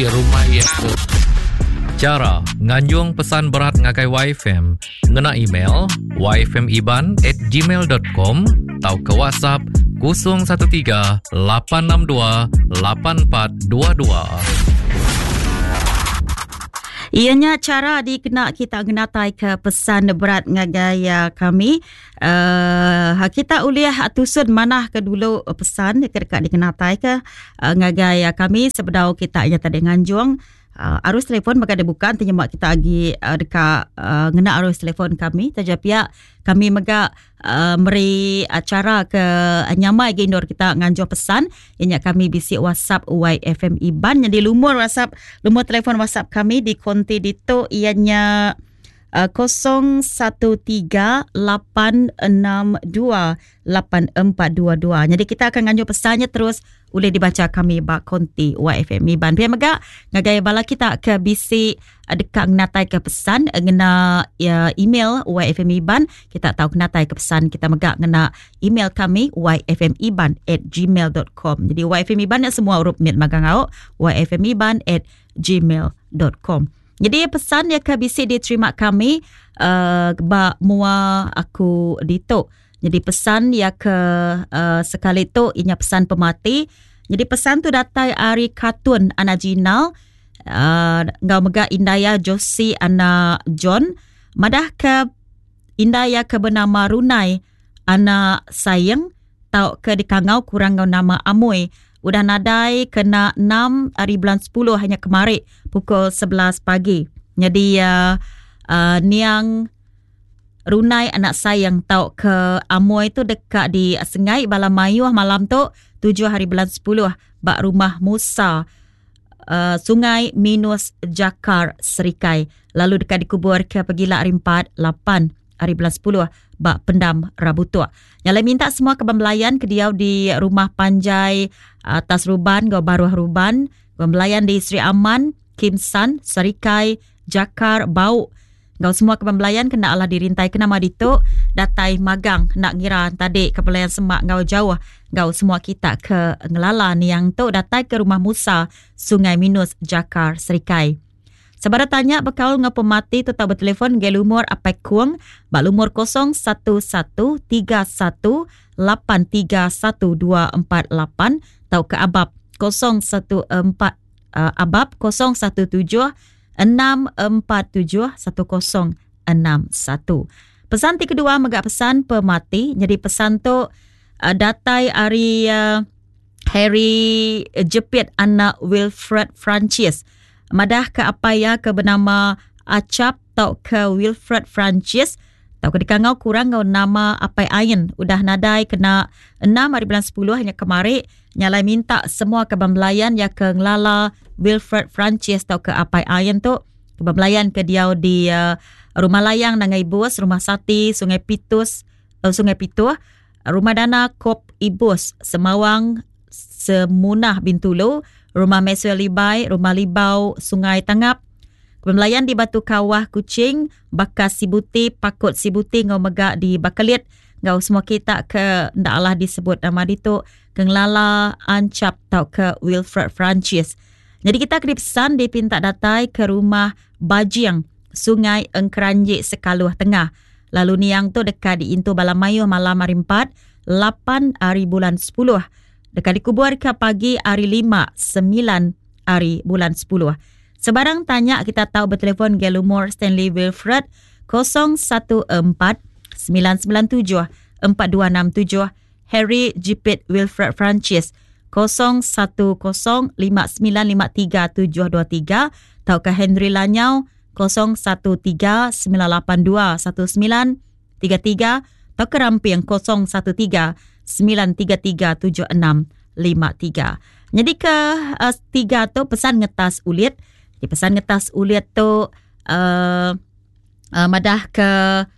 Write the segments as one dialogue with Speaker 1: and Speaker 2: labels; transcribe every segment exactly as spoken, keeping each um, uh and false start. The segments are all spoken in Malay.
Speaker 1: rumah ya. Cara nganjung pesan berat ngakai Y F M ngena email y f m iban at gmail dot com atau ke WhatsApp kosong satu tiga lapan enam dua lapan empat dua dua.
Speaker 2: Ianya cara dikena kita genatai ke pesan berat ngagaya kami. Uh, kita uliah atusun manah ke dulu pesan dekat dikenatai ke uh, ngagaya kami sebedau kita ianya tadi nganjung. Uh, arus telefon maka ada bukan tanya kita lagi uh, dekat uh, ngena arus telefon kami saja pihak kami mega uh, meri acara ke nyamai ke indor kita nganjur pesan ianya kami bisi WhatsApp Y F M Iban jadi lumur WhatsApp lumur telefon WhatsApp kami di konti dito ianya uh, kosong satu tiga lapan enam dua lapan empat dua dua. Jadi kita akan nganjur pesannya terus boleh dibaca kami bak konti Y F M Iban. Pihak mega ngagaya bala kita ke bisi dekat ngatai ke pesan ngena ya, email Y F M Iban. Kita tahu ngatai ke pesan kita mega ngena email kami y f m iban at gmail dot com. Jadi Y F M Iban ya semua huruf mit magang au y f m iban at gmail dot com. Jadi pesan ya ke bisi diterima kami uh, bak mua aku dito. Jadi pesan ya ke uh, sekali tu inya pesan pemati. Jadi pesan tu datai ari katun ana jinal uh, ngau mega indaya Josie ana John madah ke indaya ke bernama Runai ana sayang tau ke dikangau kurang ngau nama Amoy. Udah nadai kena enam hari bulan sepuluh hanya kemarin pukul sebelas pagi. Jadi uh, uh, niang Runai anak sayang tau ke Amoy tu dekat di Sengai Balamayu malam tu tujuh hari bulan sepuluh bak rumah Musa uh, Sungai Minus Jakar Serikai lalu dekat dikubur ke Pegila hari empat lapan hari bulan sepuluh bak Pendam Rabu Tua. Nyalai minta semua kebembelayan ke dia di rumah Panjai atas Ruban Gau Baruh Ruban kebembelayan di Sri Aman Kimsan Serikai Jakar Bau. Gau semua kebembelayan kena Allah dirintai kena madito datai magang nak ngira tadi kebelayan semak gau jauh gau semua kita ke ngelalan yang tu datai ke rumah Musa Sungai Minus Jakar Serikai. Sabara tanya bekal ngapemati tu tahu bertelefon gel umur apai kuang bak umur kosong satu satu tiga satu lapan tiga satu dua empat lapan tau ke abab kosong satu empat uh, abab kosong satu tujuh enam empat tujuh satu kosong enam satu. Pesan ti kedua megak pesan pemati. Jadi pesan tu uh, datai ari uh, Harry Jepit anak Wilfred Francis. Madah ke apa ya ke bernama Acap tau ke Wilfred Francis. Tau ke dikangau kurang ngau nama apai ayin. Udah nadai kena enam hari bulan sepuluh hanya kemarin. Nyalai minta semua kebembelayan ya ke ngelala Wilfred Francis tau ke apai ayin tu. Kebembelayan ke dia di uh, Rumah Layang Nangai Bus, Rumah Sati, Sungai Pitus, uh, Sungai Pituh, Rumah Dana Kop Ibus, Semawang, Semunah Bintulu, Rumah Meswell Libai, Rumah Libau, Sungai Tangap. Kebembelayan di Batu Kawah Kucing, Bakas Sibuti, Pakut Sibuti, ngau megak di Bakalit. Ngau semua kita ke ndak Allah disebut nama dito kenglala Ancap tau ke Wilfred Francis. Jadi kita kena pesan dipinta datai ke rumah Bajiang Sungai Engkeranjik Sekaluh Tengah. Lalu niang tu dekat di Intu Balamayu malam hari empat lapan hari bulan sepuluh. Dekat dikubur ke pagi hari lima sembilan hari bulan sepuluh. Sebarang tanya kita tahu bertelefon Gelumor Stanley Wilfred kosong satu empat sembilan sembilan tujuh empat dua enam tujuh. Harry Jipit Wilfred Francis kosong satu kosong lima sembilan lima tiga tujuh dua tiga. Tau ke Henry Lanyau kosong satu tiga sembilan lapan dua satu sembilan tiga tiga. Tau ke Ramping kosong satu tiga sembilan tiga tiga tujuh enam lima tiga. Jadi ke uh, tiga tu pesan ngetas ulit. Di pesan ngetas ulit tu uh, uh, madah ke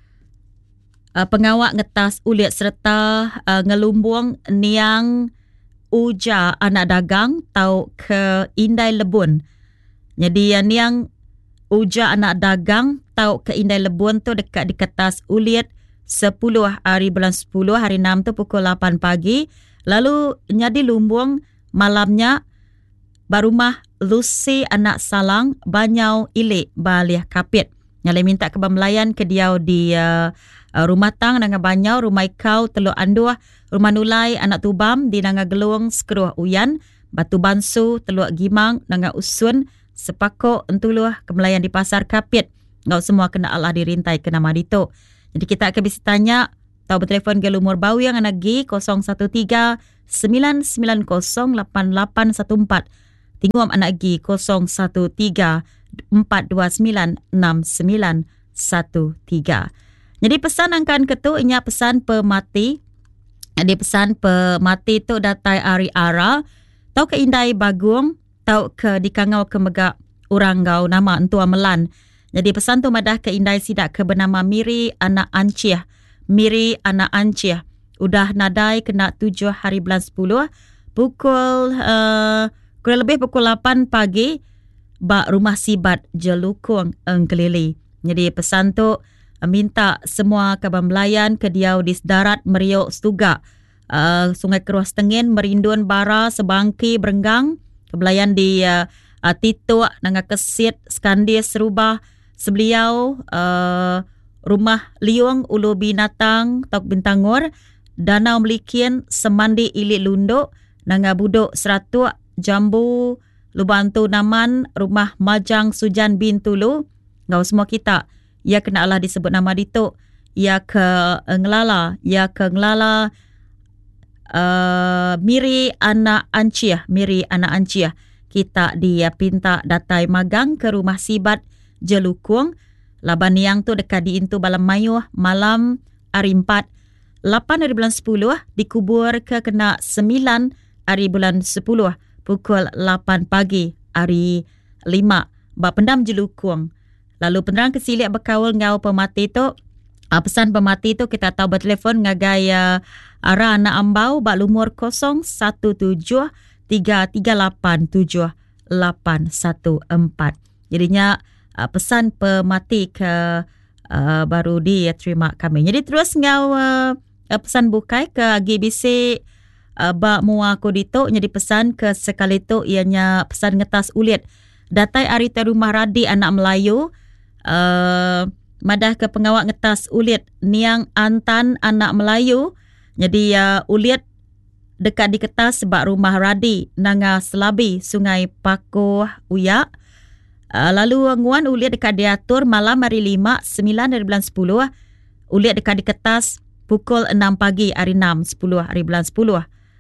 Speaker 2: uh, pengawak ngetas ulit serta uh, ngelumbung niang uja anak dagang tau ke Indai Lebun. Jadi yang niang uja anak dagang tau ke Indai Lebun tu dekat di kertas ulit sepuluh hari bulan sepuluh hari enam tu pukul lapan pagi. Lalu nyadi lumbung malamnya barumah Lucy anak salang banyau ilik baliah kapit. Nyalai minta kebamlayan ke dia di uh, uh, rumah tang dengan banyau, rumah kau teluk anduah, rumah nulai anak tubam di nanga geluang sekeruh uyan, batu bansu teluk gimang nanga usun sepakok entuluh kemelayan di pasar kapit. Ngau semua kena Allah dirintai ke nama dito. Jadi kita akan bisa tanya tahu bertelefon ke lumur bau yang anak G kosong satu tiga sembilan sembilan kosong lapan lapan satu empat. Tingguam anak G kosong satu tiga empat dua sembilan enam sembilan satu tiga. Jadi pesan angkan ketu inya pesan pemati. Jadi pesan pemati tu datai ari ara. Tau ke indai bagung, tau ke dikangau ke megak orang gau nama entua melan. Jadi pesan tu madah ke indai sidak ke bernama Miri anak Anciah. Miri anak Anciah. Udah nadai kena tujuh hari bulan sepuluh. Pukul uh, kurang lebih pukul lapan pagi. Bak rumah sibat Jelukung Engkelili. Jadi pesan tu uh, minta semua kaban melayan ke diau di Sedarat Meriuk Stuga. Uh, Sungai Keruh Setengin, Merindun Bara, Sebangki, Berenggang. Kebelayan di uh, uh, Tituk, Nanga Kesit, Skandir, Serubah, Sebeliau, uh, Rumah Liung, Ulu Binatang, Tok Bintangur, Danau Melikian, Semandi Ilik Lunduk, Nanga Buduk Seratuk, Jambu, Lubantu Naman, Rumah Majang Sujan bin Tulu. Ngau semua kita. Ia kena Allah disebut nama dito. Ia ke Ngelala. Ia ke Ngelala uh, Miri anak Anciah. Miri anak Anciah. Kita dia pinta datai magang ke rumah sibat Jelukung. Laban yang tu dekat di Intu Balam Mayuh malam hari empat. lapan hari bulan sepuluh dikubur ke kena sembilan hari bulan sepuluh. Pukul lapan pagi hari lima. Bak pendam Jelukung. Lalu penerang kesilik berkawal ngau pemati tu. Uh, pesan pemati tu kita tahu bertelefon ngagai uh, arah anak ambau bak lumur kosong satu tujuh tiga tiga lapan tujuh lapan satu empat. Jadinya uh, pesan pemati ke uh, baru dia terima kami. Jadi terus ngau uh, pesan bukai ke G B C Uh, bak mua kodito jadi pesan ke sekali tu ianya pesan ngetas ulit datai ari te rumah radi anak Melayu uh, madah ke pengawak ngetas ulit niang antan anak Melayu jadi uh, ulit dekat di kertas sebab rumah radi nanga Selabi Sungai Pakoh Uyak. Uh, lalu nguan ulit dekat diatur malam hari lima sembilan dari bulan sepuluh ulit dekat di kertas pukul enam pagi hari enam sepuluh hari bulan sepuluh.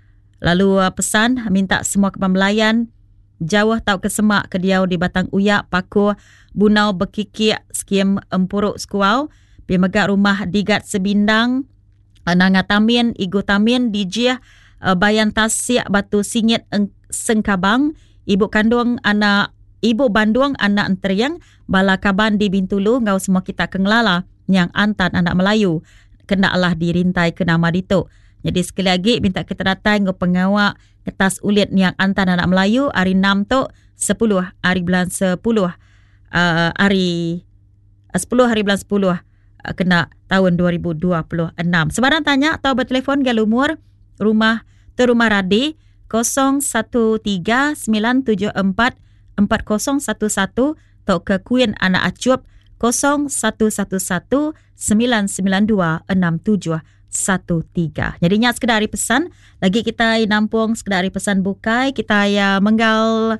Speaker 2: Lalu uh, pesan minta semua kepamelayan jauh tau ke semak ke diau di Batang Uyak, Pakoh, Bunau Bekikik, Skim Empuruk Skuau, pi megak rumah Digat Sebindang, uh, Nanga Tamin, Igu Tamin, Dijih, uh, Bayan Tasik, Batu Singit, Eng- Sengkabang, Ibu Kandung anak Ibu Bandung anak Enteriang, Bala Kaban di Bintulu, ngau semua kita kengelala yang antan anak Melayu. Kena Allah dirintai ke nama dito. Jadi sekali lagi minta kita datang ke pengawak kertas ulit yang antan anak Melayu hari enam tu sepuluh hari bulan sepuluh uh, hari uh, sepuluh hari bulan sepuluh uh, kena tahun dua ribu dua puluh enam. Sebarang tanya atau bertelefon ke lumur rumah tu rumah radi kosong satu tiga sembilan tujuh empat empat kosong satu satu atau ke Queen anak Acup kosong satu satu satu sembilan sembilan dua enam tujuh satu tiga. Jadinya sekedar hari pesan lagi kita nampung sekedar hari pesan bukai kita ya menggal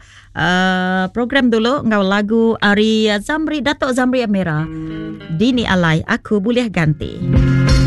Speaker 2: uh, program dulu ngau lagu Ari Zamri Datuk Zamri Amira Dini Alai Aku Boleh Ganti.